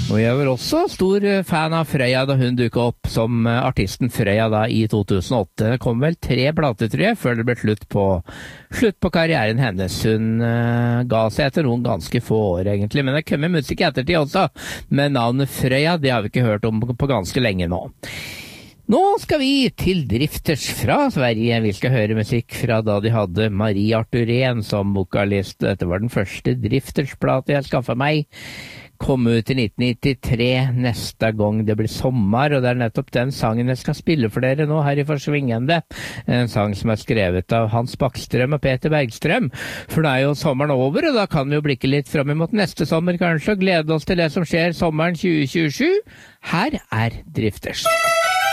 Og jeg var også stor fan av Frøya da hun dukket opp som artisten Frøya da i 2008. Det kom vel 3 plater, tror jeg, før det ble slutt på karrieren hennes. Hun ga seg etter noen ganske få år, egentlig. Men det kommer musikk i ettertid også. Men navnet Frøya, det har vi ikke hørt om på ganske lenge nå. Nå skal vi til Drifters fra Sverige. Vi skal høre musikk fra da de hadde Marie Arthurén som vokalist. Dette var den første Drifters-plate jeg skaffet meg. Kom ut i 1993, neste gang det blir sommer, og det er nettopp den sangen jeg skal spille for dere nå her i Forsvingende. En sang som er skrevet av Hans Backstrøm og Peter Bergstrøm. For nå er jo sommeren over, og da kan vi jo blikke litt frem mot neste sommer kanskje, og glede oss til det som skjer sommeren 2027. Her er Drifters.